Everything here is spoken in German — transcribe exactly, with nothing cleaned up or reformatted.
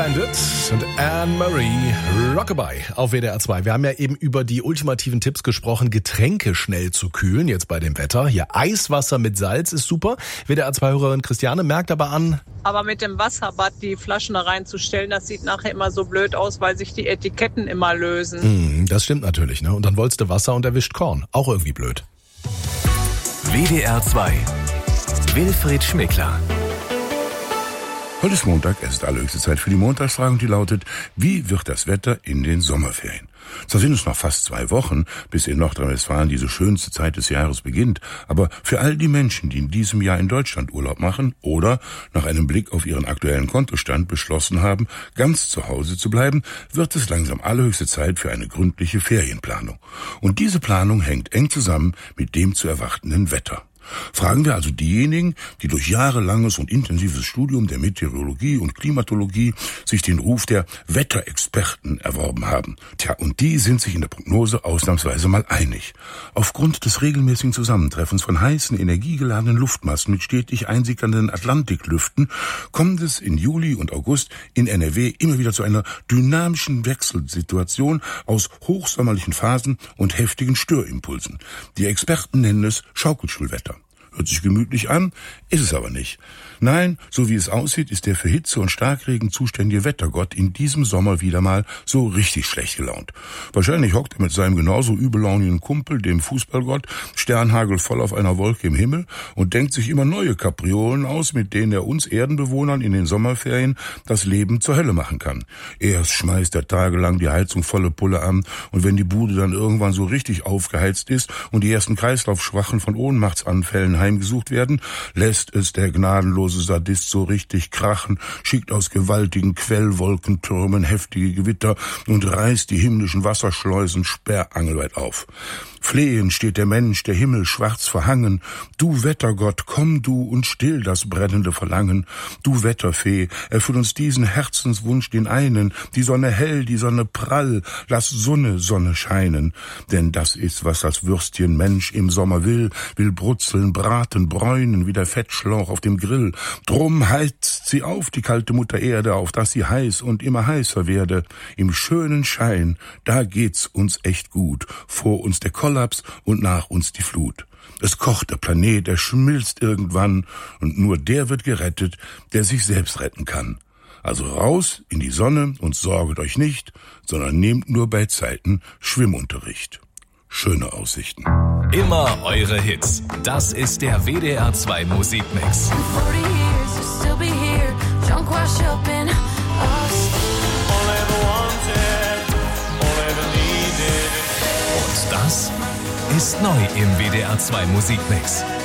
Bandit und Anne-Marie Rockabye auf W D R zwei. Wir haben ja eben über die ultimativen Tipps gesprochen, Getränke schnell zu kühlen, jetzt bei dem Wetter. Hier Eiswasser mit Salz ist super. W D R zwei-Hörerin Christiane merkt aber an... Aber mit dem Wasserbad die Flaschen da reinzustellen, das sieht nachher immer so blöd aus, weil sich die Etiketten immer lösen. Mm, das stimmt natürlich, ne? Und dann wolltest du Wasser und erwischt Korn. Auch irgendwie blöd. W D R zwei. Wilfried Schmickler. Heute ist Montag, es ist allerhöchste Zeit für die Montagsfrage, die lautet: Wie wird das Wetter in den Sommerferien? Zwar sind es noch fast zwei Wochen, bis in Nordrhein-Westfalen diese schönste Zeit des Jahres beginnt, aber für all die Menschen, die in diesem Jahr in Deutschland Urlaub machen oder nach einem Blick auf ihren aktuellen Kontostand beschlossen haben, ganz zu Hause zu bleiben, wird es langsam allerhöchste Zeit für eine gründliche Ferienplanung. Und diese Planung hängt eng zusammen mit dem zu erwartenden Wetter. Fragen wir also diejenigen, die durch jahrelanges und intensives Studium der Meteorologie und Klimatologie sich den Ruf der Wetterexperten erworben haben. Tja, und die sind sich in der Prognose ausnahmsweise mal einig. Aufgrund des regelmäßigen Zusammentreffens von heißen, energiegeladenen Luftmassen mit stetig einsickernden Atlantiklüften kommt es in Juli und August in N R W immer wieder zu einer dynamischen Wechselsituation aus hochsommerlichen Phasen und heftigen Störimpulsen. Die Experten nennen es Schaukelstuhlwetter. Hört sich gemütlich an, ist es aber nicht. Nein, so wie es aussieht, ist der für Hitze und Starkregen zuständige Wettergott in diesem Sommer wieder mal so richtig schlecht gelaunt. Wahrscheinlich hockt er mit seinem genauso übellaunigen Kumpel, dem Fußballgott, Sternhagel voll auf einer Wolke im Himmel und denkt sich immer neue Kapriolen aus, mit denen er uns Erdenbewohnern in den Sommerferien das Leben zur Hölle machen kann. Erst schmeißt er tagelang die Heizung volle Pulle an und wenn die Bude dann irgendwann so richtig aufgeheizt ist und die ersten Kreislaufschwachen von Ohnmachtsanfällen heimgesucht werden, lässt es der gnadenlose Sadist so richtig krachen, schickt aus gewaltigen Quellwolkentürmen heftige Gewitter und reißt die himmlischen Wasserschleusen sperrangelweit auf. Flehend steht der Mensch, der Himmel schwarz verhangen. Du Wettergott, komm du und still das brennende Verlangen. Du Wetterfee, erfüll uns diesen Herzenswunsch, den einen. Die Sonne hell, die Sonne prall, lass Sonne, Sonne scheinen. Denn das ist, was das Würstchen Mensch im Sommer will, will brutzeln, braten, bräunen, wie der Fettschlauch auf dem Grill. Drum heizt sie auf, die kalte Mutter Erde, auf dass sie heiß und immer heißer werde. Im schönen Schein, da geht's uns echt gut. Vor uns der Kollaps und nach uns die Flut. Es kocht der Planet, er schmilzt irgendwann und nur der wird gerettet, der sich selbst retten kann. Also raus in die Sonne und sorget euch nicht, sondern nehmt nur bei Zeiten Schwimmunterricht. Schöne Aussichten. Immer eure Hits. Das ist der W D R zwei Musikmix. Und das ist neu im W D R zwei Musikmix.